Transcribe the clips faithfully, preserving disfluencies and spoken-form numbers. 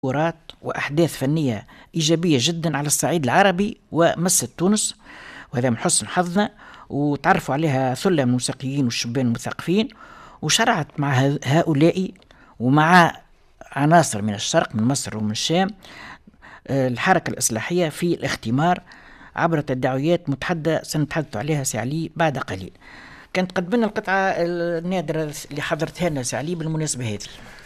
تطورات وأحداث فنية إيجابية جدا على الصعيد العربي ومست تونس، وهذا من حسن حظنا. وتعرفوا عليها ثلة من الموسيقيين والشبان المثقفين، وشرعت مع ه- هؤلاء ومع عناصر من الشرق من مصر ومن الشام آه، الحركة الإصلاحية في الاختمار عبر تداعيات متحدة سنتحدث عليها سعلي بعد قليل. كانت قد بنا القطعة النادرة اللي حضرتها لنا سعلي بالمناسبة هذه.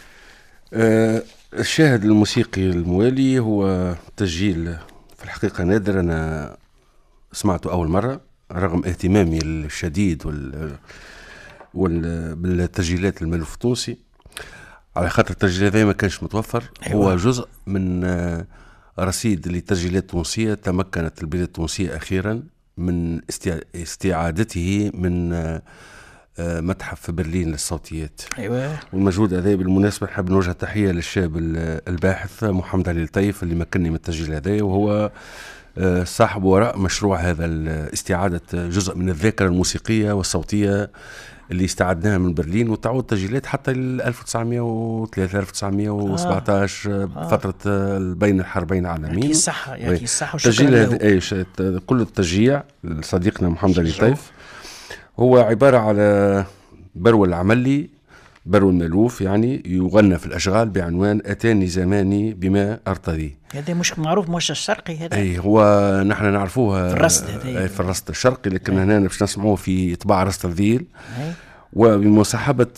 آه، الشاهد الموسيقي الموالي هو تسجيل في الحقيقة نادر، أنا سمعته أول مرة رغم اهتمامي الشديد وال... وال... بالتسجيلات الملف التونسي، على خاطر التسجيل هذا ما كانش متوفر. أيوة. هو جزء من آه، رصيد لتسجيلات تونسية تمكنت البلاد التونسية أخيرا من استع... استعادته من آه، آه، متحف في برلين للصوتيات. أيوة. والمجهود هذا بالمناسبة نحب نوجه تحية للشاب الباحث محمد علي الطيف اللي مكنني من التسجيل هذا، وهو آه، صاحب وراء مشروع هذا استعادة جزء من الذاكرة الموسيقية والصوتية اللي استعدناها من برلين، وتعود تسجيلات حتى ل ألف وتسعمائة وثلاثة ألف وتسعمائة وسبعة عشر آه. آه. فترة بين الحربين العالمين. يعطيه الصحة يعطيه الصحة وشكرا له. ايش كل التشجيع لصديقنا محمد علي الطيف هو عبارة على برول العملي، برول مألوف يعني يغنى في الأشغال بعنوان أتاني زماني بما أرتضي. هذا مش معروف، مش الشرقي هذا. أي هو نحن نعرفوه في الرصد هذا، في الرصد الشرقي، لكن هنا باش نسمعوه في طباع رصد الذيل وبمصاحبة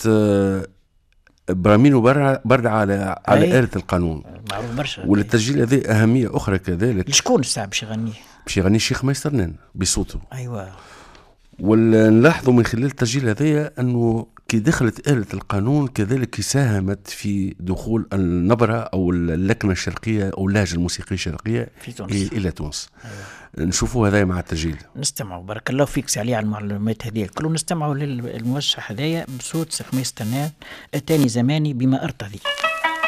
برامين برد على على آلة القانون. معروف برشا. وللتسجيل هذا أهمية أخرى كذلك. شكون الساعة باش يغنيه؟ باش يغني الشيخ مايسترنان بصوته. أيوة. ونلاحظوا من خلال التسجيل هذايا أنه كي دخلت آلة القانون كذلك ساهمت في دخول النبرة أو اللكنة الشرقية أو اللهجة الموسيقية الشرقية في تونس. إلى تونس. أيوة. نشوفوا هذايا مع التسجيل. نستمعوا بارك الله فيك سعلي على المعلومات هذه الكل، ونستمعوا للموشح هذايا بصوت شيخ مايسترنان أتاني زماني بما أرتضي.